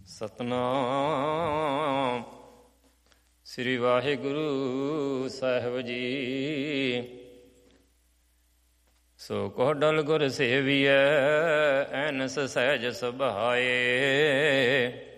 ਸਤਨਾਮ ਸ੍ਰੀ ਵਾਹਿਗੁਰੂ ਸਾਹਿਬ ਜੀ। ਸੋ ਕੋ ਡਲ ਗੁਰ ਸੇਵੀਐ ਐਨਸ ਸਹਿਜ ਸੁਭਾਏ।